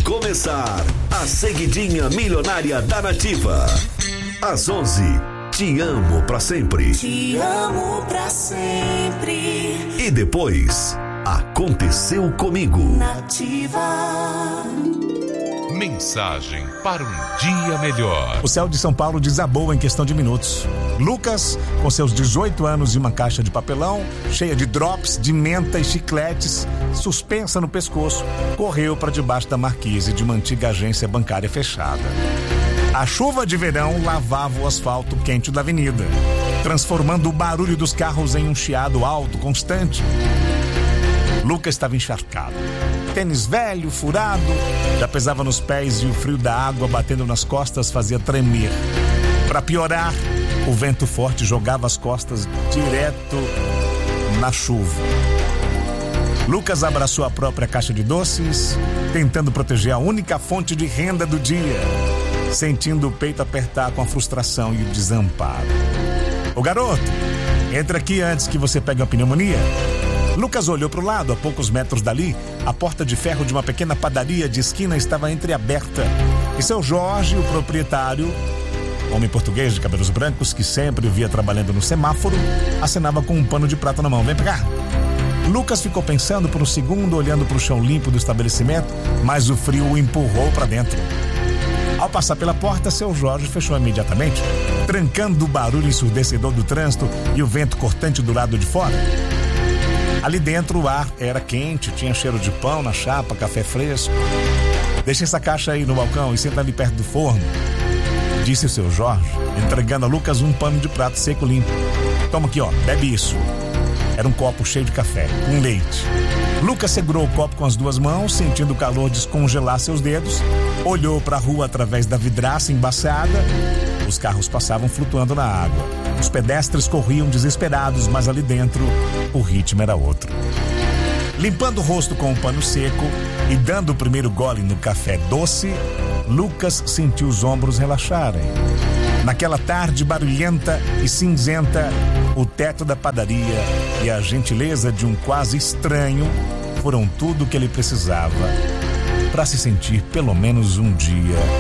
começar a seguidinha milionária da Nativa. Às 11, te amo pra sempre. Te amo pra sempre. E depois, aconteceu comigo. Nativa. Mensagem para um dia melhor. O céu de São Paulo desabou em questão de minutos. Lucas, com seus 18 anos e uma caixa de papelão, cheia de drops, de menta e chicletes, suspensa no pescoço, correu para debaixo da marquise de uma antiga agência bancária fechada. A chuva de verão lavava o asfalto quente da avenida, transformando o barulho dos carros em um chiado alto, constante. Lucas estava encharcado. Tênis velho, furado, já pesava nos pés e o frio da água batendo nas costas fazia tremer. Para piorar, o vento forte jogava as costas direto na chuva. Lucas abraçou a própria caixa de doces, tentando proteger a única fonte de renda do dia, sentindo o peito apertar com a frustração e o desamparo. Ô garoto, entra aqui antes que você pegue uma pneumonia. Lucas olhou para o lado, a poucos metros dali, a porta de ferro de uma pequena padaria de esquina estava entreaberta. E seu Jorge, o proprietário, homem português de cabelos brancos que sempre o via trabalhando no semáforo, acenava com um pano de prata na mão. Vem pra cá. Lucas ficou pensando por um segundo, olhando para o chão limpo do estabelecimento, mas o frio o empurrou para dentro. Ao passar pela porta, seu Jorge fechou imediatamente, trancando o barulho ensurdecedor do trânsito e o vento cortante do lado de fora. Ali dentro o ar era quente, tinha cheiro de pão na chapa, café fresco. Deixa essa caixa aí no balcão e senta ali perto do forno, disse o seu Jorge, entregando a Lucas um pano de prato seco limpo. Toma aqui, ó, bebe isso. Era um copo cheio de café, com leite. Lucas segurou o copo com as duas mãos, sentindo o calor descongelar seus dedos, olhou para a rua através da vidraça embaçada. Os carros passavam flutuando na água. Os pedestres corriam desesperados, mas ali dentro o ritmo era outro. Limpando o rosto com um pano seco e dando o primeiro gole no café doce, Lucas sentiu os ombros relaxarem. Naquela tarde barulhenta e cinzenta, o teto da padaria e a gentileza de um quase estranho foram tudo o que ele precisava para se sentir pelo menos um dia